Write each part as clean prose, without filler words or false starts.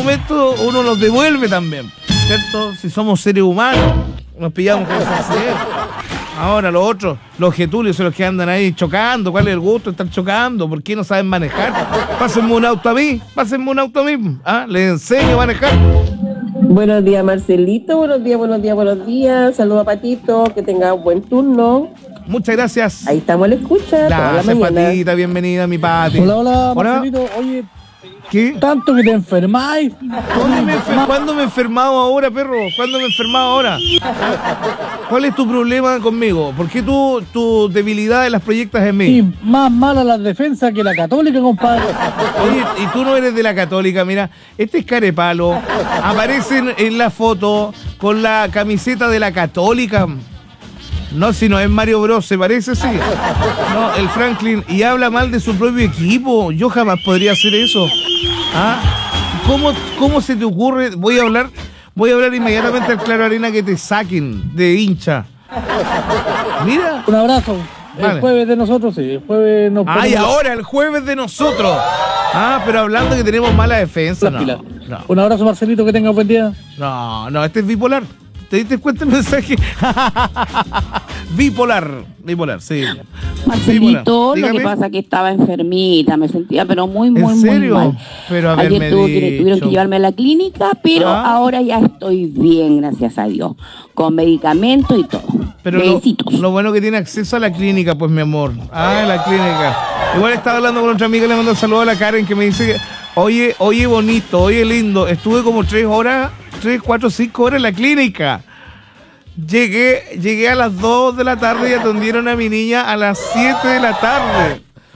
momento uno los devuelve también, ¿cierto? Si somos seres humanos, nos pillamos con esa ansiedad. Ahora los otros, los getulios son los que andan ahí chocando. ¿Cuál es el gusto de estar chocando? ¿Por qué no saben manejar? Pásenme un auto a mí, ¿ah? Les enseño a manejar. Buenos días, Marcelito. Buenos días. Saludos a Patito. Que tenga un buen turno. Muchas gracias. Ahí estamos a la escucha. Gracias, Patita. Bienvenida, mi Pati. Hola, Marcelito. Oye, ¿qué? Tanto que te enfermáis. ¿Cuándo me he enfermado ahora, perro? ¿Cuándo me he enfermado ahora? ¿Cuál es tu problema conmigo? ¿Por qué tu debilidad las proyectas en mí? Sí, más mala las defensas que la Católica, compadre. Oye, y tú no eres de la Católica, mira, este es Carepalo, aparece en la foto con la camiseta de la Católica. No, si no es Mario Bros, ¿se parece? Sí. No, el Franklin, y habla mal de su propio equipo. Yo jamás podría hacer eso. ¿Ah? ¿Cómo se te ocurre? Voy a hablar inmediatamente al Claro Arena que te saquen de hincha. Mira. Un abrazo. Vale. El jueves de nosotros, sí. El jueves nos ponemos... Ay, ahora, el jueves de nosotros. Ah, pero hablando que tenemos mala defensa. No. Un abrazo, Marcelito, que tenga buen día. No, este es bipolar. ¿Te diste cuenta el mensaje? Bipolar, sí. Marcelito, Bipolar. lo que pasa es que estaba enfermita, me sentía pero muy mal. ¿En serio? Pero haberme Ayer tuvieron que llevarme a la clínica, pero ahora ya estoy bien, gracias a Dios, con medicamentos y todo. Pero lo bueno que tiene acceso a la clínica, pues, mi amor. Ah, la clínica. Igual estaba hablando con otra amiga, le mando un saludo a la Karen, que me dice que, oye bonito, oye lindo, estuve como 3, 4, 5 horas en la clínica. Llegué a las 2 de la tarde y atendieron a mi niña a las 7 de la tarde.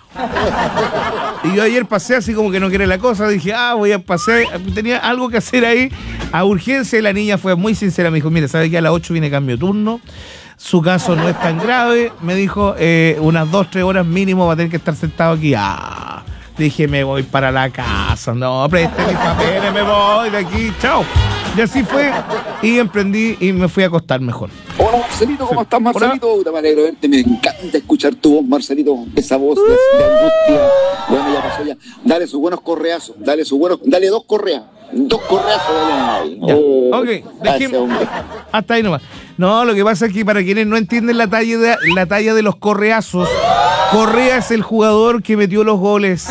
Y yo ayer pasé así como que no quiere la cosa. Dije, voy a pasar. Tenía algo que hacer ahí a urgencia y la niña fue muy sincera. Me dijo, mire, ¿sabe que a las 8 viene cambio de turno? Su caso no es tan grave. Me dijo, unas 2-3 horas mínimo va a tener que estar sentado aquí. Dije, me voy para la casa. No, preste mis papeles, me voy de aquí. Chao. Y así fue, y emprendí y me fui a acostar mejor. Hola, Marcelito, ¿cómo estás, Marcelito? Me alegro de verte, me encanta escuchar tu voz, Marcelito. Esa voz de angustia. Bueno, ya pasó ya. Dale sus buenos correazos, dale 2 correas. 2 correazos, dale. Ok, dejemos. Hasta ahí nomás. No, lo que pasa es que para quienes no entienden la talla de los correazos, Correa es el jugador que metió los goles.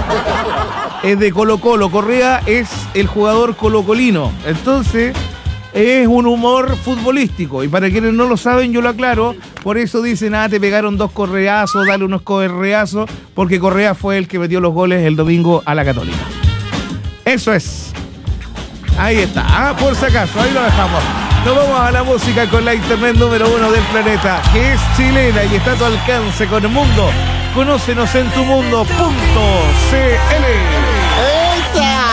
Es de Colo-Colo. Correa es el jugador colocolino. Entonces, es un humor futbolístico. Y para quienes no lo saben, yo lo aclaro. Por eso dicen, te pegaron 2 correazos, dale unos correazos. Porque Correa fue el que metió los goles el domingo a la Católica. Eso es. Ahí está. Por si acaso, ahí lo dejamos. Nos vamos a la música con la internet número 1 del planeta, que es chilena y está a tu alcance con el mundo. Conócenos en tumundo.cl. ¡Eita!